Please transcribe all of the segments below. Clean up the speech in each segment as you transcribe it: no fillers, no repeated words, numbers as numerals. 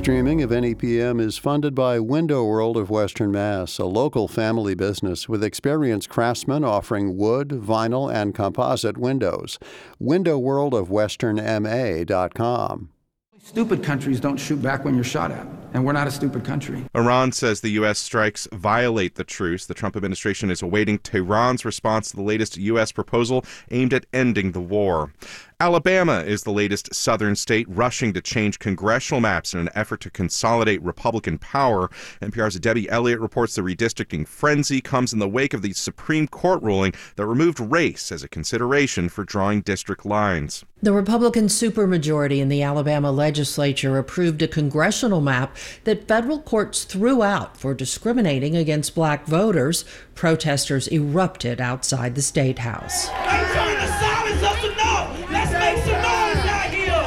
streaming of NEPM is funded by Window World of Western Mass, a local family business with experienced craftsmen offering wood, vinyl, and composite windows. WindowWorldOfWesternMA.com. Stupid countries don't shoot back when you're shot at, and we're not a stupid country. Iran says the U.S. strikes violate the truce. The Trump administration is awaiting Tehran's response to the latest U.S. proposal aimed at ending the war. Alabama is the latest southern state rushing to change congressional maps in an effort to consolidate Republican power. NPR's Debbie Elliott reports the redistricting frenzy comes in the wake of the Supreme Court ruling that removed race as a consideration for drawing district lines. The Republican supermajority in the Alabama legislature approved a congressional map that federal courts threw out for discriminating against black voters. Protesters erupted outside the State House. They're trying to silence us enough. Let's make some noise out here.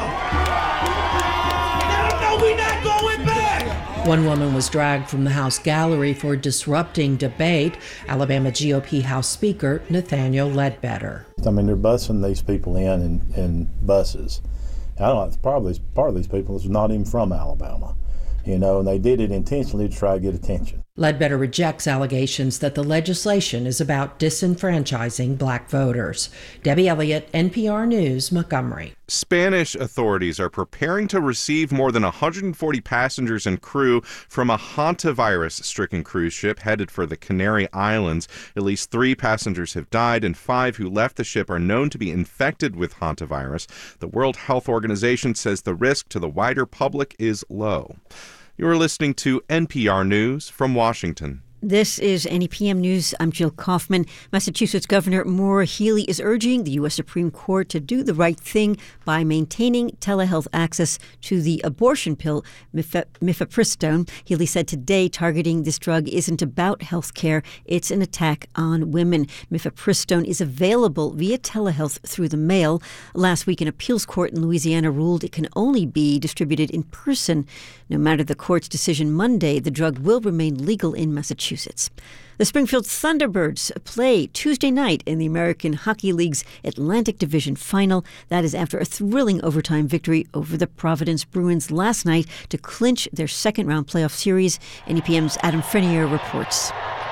Let them know we're not going back. One woman was dragged from the House gallery for disrupting debate. Alabama GOP House Speaker Nathaniel Ledbetter. I mean, they're busing these people in buses. I don't know, probably part of these people is not even from Alabama, and they did it intentionally to try to get attention. Ledbetter rejects allegations that the legislation is about disenfranchising black voters. Debbie Elliott, NPR News, Montgomery. Spanish authorities are preparing to receive more than 140 passengers and crew from a hantavirus-stricken cruise ship headed for the Canary Islands. At least 3 passengers have died, and 5 who left the ship are known to be infected with hantavirus. The World Health Organization says the risk to the wider public is low. You're listening to NPR News from Washington. This is NEPM News. I'm Jill Kaufman. Massachusetts Governor Maura Healey is urging the U.S. Supreme Court to do the right thing by maintaining telehealth access to the abortion pill mifepristone. Healey said today targeting this drug isn't about health care. It's an attack on women. Mifepristone is available via telehealth through the mail. Last week, an appeals court in Louisiana ruled it can only be distributed in person. No matter the court's decision Monday, the drug will remain legal in Massachusetts. The Springfield Thunderbirds play Tuesday night in the American Hockey League's Atlantic Division Final. That is after a thrilling overtime victory over the Providence Bruins last night to clinch their second-round playoff series. NEPM's Adam Frenier reports.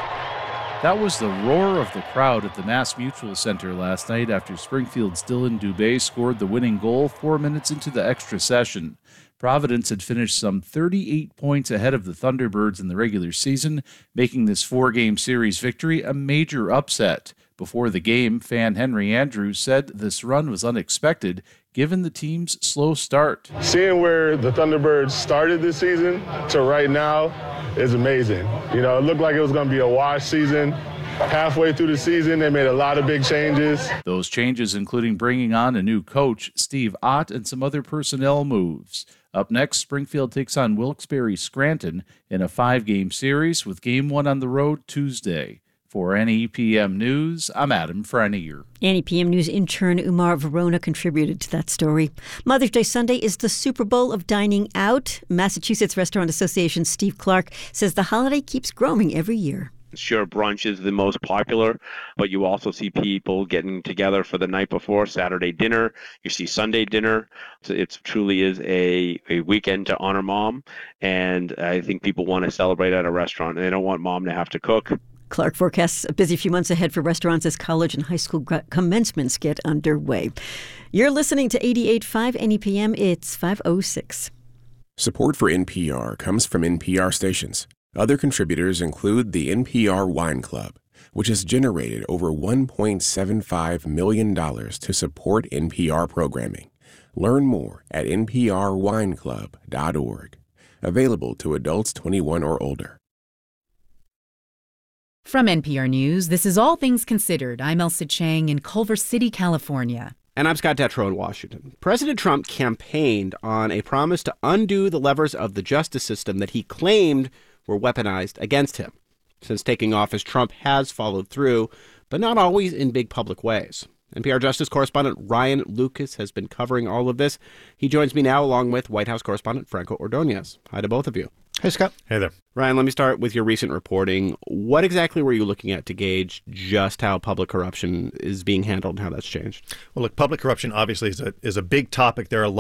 That was the roar of the crowd at the Mass Mutual Center last night after Springfield's Dylan Dubé scored the winning goal 4 minutes into the extra session. Providence had finished some 38 points ahead of the Thunderbirds in the regular season, making this 4-game series victory a major upset. Before the game, fan Henry Andrews said this run was unexpected given the team's slow start. Seeing where the Thunderbirds started this season to right now is amazing. It looked like it was going to be a wash season. Halfway through the season, they made a lot of big changes. Those changes including bringing on a new coach, Steve Ott, and some other personnel moves. Up next, Springfield takes on Wilkes-Barre Scranton in a 5-game series with Game 1 on the road Tuesday. For NEPM News, I'm Adam Frenier. NEPM News intern Umar Verona contributed to that story. Mother's Day Sunday is the Super Bowl of dining out. Massachusetts Restaurant Association's Steve Clark says the holiday keeps growing every year. Sure, brunch is the most popular, but you also see people getting together for the night before, Saturday dinner. You see Sunday dinner. It truly is a weekend to honor mom, and I think people want to celebrate at a restaurant. They don't want mom to have to cook. Clark forecasts a busy few months ahead for restaurants as college and high school commencements get underway. You're listening to 88.5 NEPM. It's 5:06. Support for NPR comes from NPR stations. Other contributors include the NPR Wine Club, which has generated over $1.75 million to support NPR programming. Learn more at nprwineclub.org. Available to adults 21 or older. From NPR News, this is All Things Considered. I'm Elsa Chang in Culver City, California. And I'm Scott Detrow in Washington. President Trump campaigned on a promise to undo the levers of the justice system that he claimed were weaponized against him. Since taking office, Trump has followed through, but not always in big public ways. NPR Justice correspondent Ryan Lucas has been covering all of this. He joins me now along with White House correspondent Franco Ordonez. Hi to both of you. Hey, Scott. Hey there. Ryan, let me start with your recent reporting. What exactly were you looking at to gauge just how public corruption is being handled and how that's changed? Well, look, public corruption obviously is a big topic. There are a lot